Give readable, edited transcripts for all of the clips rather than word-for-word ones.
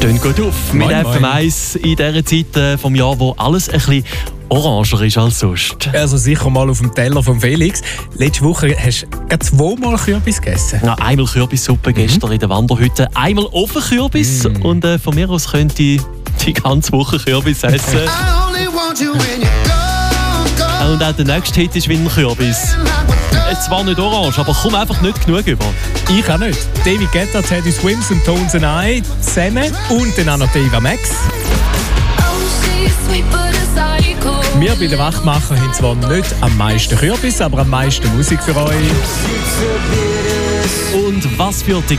Stehen gut auf mit FM1 in dieser Zeit vom Jahr, wo alles ein bisschen oranger ist als sonst. Also sicher mal auf dem Teller von Felix. Letzte Woche hast du gerade 2-mal Kürbis gegessen. Ja, einmal Kürbissuppe gestern in der Wanderhütte, einmal Ofenkürbis und von mir aus könnte ich die ganze Woche Kürbis essen. Und auch der nächste Hit ist wie ein Kürbis. Zwar nicht orange, aber komm einfach nicht genug über. Ich auch nicht. David Guetta, Teddy Swims und Tones and I zusammen und dann auch noch Eva Max. Wir bei den Wachmachern haben zwar nicht am meisten Kürbis, aber am meisten Musik für euch. Und was für die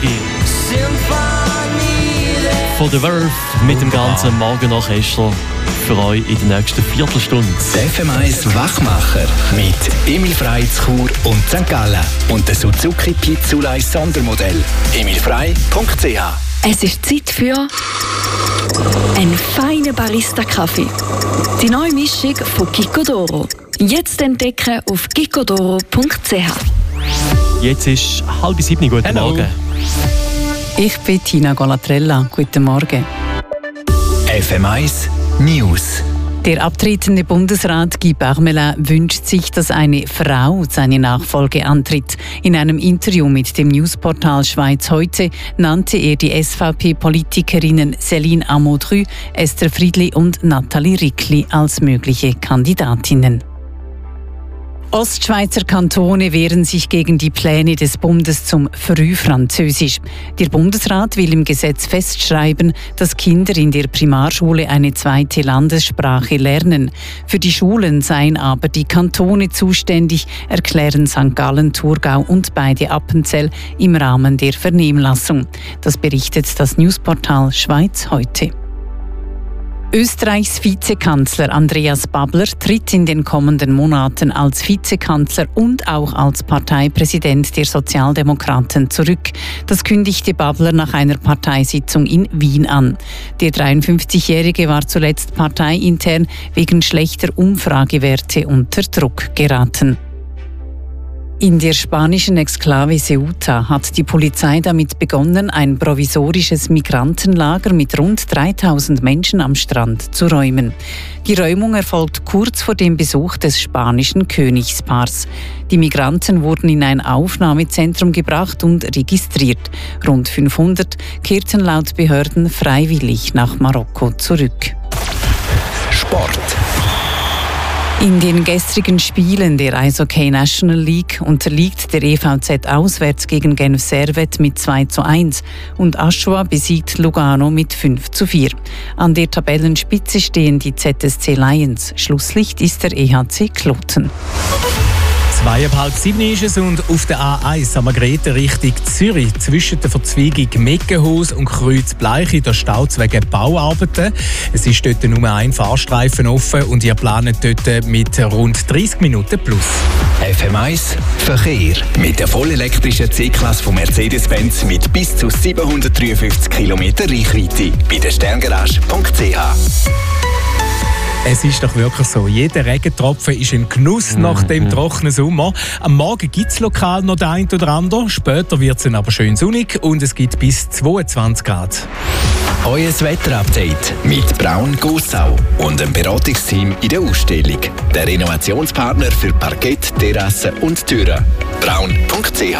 von The Verve mit dem ganzen Morgenorchester für euch in der nächsten Viertelstunde. Der FM1 Wachmacher mit Emil Frey zu Chur und St. Gallen und der Suzuki Pizzulei Sondermodell. emilfrey.ch. Es ist Zeit für einen feinen Barista-Kaffee. Die neue Mischung von Gicodoro. Jetzt entdecken auf gicodoro.ch. Jetzt ist 6:30. Guten Morgen. Ich bin Tina Golatrella. Guten Morgen. FM1 News. Der abtretende Bundesrat Guy Parmelin wünscht sich, dass eine Frau seine Nachfolge antritt. In einem Interview mit dem Newsportal Schweiz heute nannte er die SVP-Politikerinnen Céline Amodru, Esther Friedli und Nathalie Rickli als mögliche Kandidatinnen. Ostschweizer Kantone wehren sich gegen die Pläne des Bundes zum Frühfranzösisch. Der Bundesrat will im Gesetz festschreiben, dass Kinder in der Primarschule eine zweite Landessprache lernen. Für die Schulen seien aber die Kantone zuständig, erklären St. Gallen, Thurgau und beide Appenzell im Rahmen der Vernehmlassung. Das berichtet das Newsportal Schweiz heute. Österreichs Vizekanzler Andreas Babler tritt in den kommenden Monaten als Vizekanzler und auch als Parteipräsident der Sozialdemokraten zurück. Das kündigte Babler nach einer Parteisitzung in Wien an. Der 53-Jährige war zuletzt parteiintern wegen schlechter Umfragewerte unter Druck geraten. In der spanischen Exklave Ceuta hat die Polizei damit begonnen, ein provisorisches Migrantenlager mit rund 3000 Menschen am Strand zu räumen. Die Räumung erfolgt kurz vor dem Besuch des spanischen Königspaars. Die Migranten wurden in ein Aufnahmezentrum gebracht und registriert. Rund 500 kehrten laut Behörden freiwillig nach Marokko zurück. Sport. In den gestrigen Spielen der Eishockey National League unterliegt der EVZ auswärts gegen Genf Servette mit 2:1 und Aschua besiegt Lugano mit 5:4. An der Tabellenspitze stehen die ZSC Lions. Schlusslicht ist der EHC Kloten. 6:30 ist es und auf der A1 am Margrethe Richtung Zürich zwischen der Verzweigung Meckenhaus und Kreuz Bleiche der Staus wegen Bauarbeiten. Es ist dort nur ein Fahrstreifen offen und ihr plant dort mit rund 30 Minuten plus. FM1 Verkehr mit der vollelektrischen C-Klasse von Mercedes-Benz mit bis zu 753 km Reichweite bei der sterngarage.ch. Es ist doch wirklich so, jeder Regentropfen ist ein Genuss nach dem trockenen Sommer. Am Morgen gibt es lokal noch den einen oder anderen, später wird es dann aber schön sonnig und es gibt bis 22 Grad. Euer Wetterupdate mit Braun Gossau und einem Beratungsteam in der Ausstellung. Der Renovationspartner für Parkett, Terrassen und Türen. Braun.ch